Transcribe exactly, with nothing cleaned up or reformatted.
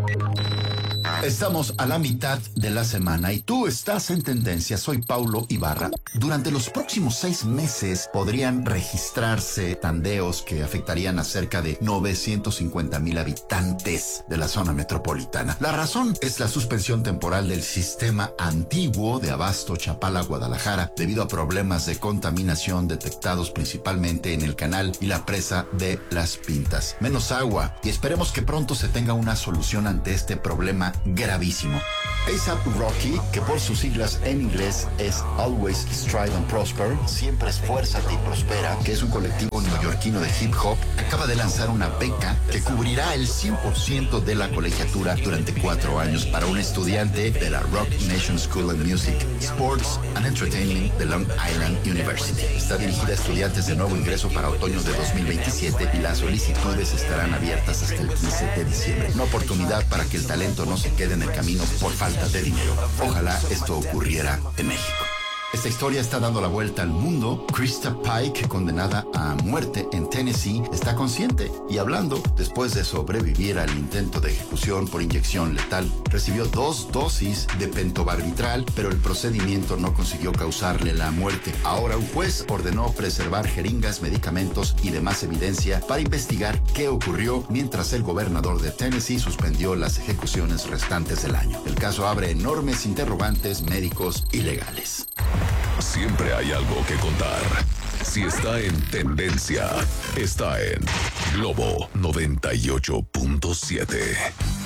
Estamos a la mitad de la semana y tú estás en tendencia. Soy Paulo Ibarra. Durante los próximos seis meses podrían registrarse tandeos que afectarían a cerca de novecientos cincuenta mil habitantes de la zona metropolitana. La razón es la suspensión temporal del sistema antiguo de abasto Chapala-Guadalajara debido a problemas de contaminación detectados principalmente en el canal y la presa de Las Pintas. Menos agua y esperemos que pronto se tenga una solución ante este problema gravísimo. A$AP Rocky, que por sus siglas en inglés es Always Strive and Prosper, siempre esfuérzate y prospera, que es un colectivo neoyorquino de hip hop, acaba de lanzar una beca que cubrirá el cien por ciento de la colegiatura durante cuatro años para un estudiante de la Rock Nation School of Music, Sports and Entertainment de Long Island University. Está dirigida a estudiantes de nuevo ingreso para otoño de dos mil veintisiete y las solicitudes estarán abiertas hasta el quince de diciembre. Una oportunidad para que el talento no se quede en el camino por falta de dinero. Ojalá esto ocurriera en México. Esta historia está dando la vuelta al mundo. Krista Pike, condenada a muerte en Tennessee, está consciente y hablando después de sobrevivir al intento de ejecución por inyección letal. Recibió dos dosis de pentobarbital, pero el procedimiento no consiguió causarle la muerte. Ahora un juez ordenó preservar jeringas, medicamentos y demás evidencia para investigar qué ocurrió mientras el gobernador de Tennessee suspendió las ejecuciones restantes del año. El caso abre enormes interrogantes médicos y legales. Siempre hay algo que contar. Si está en tendencia, está en Globo noventa y ocho punto siete.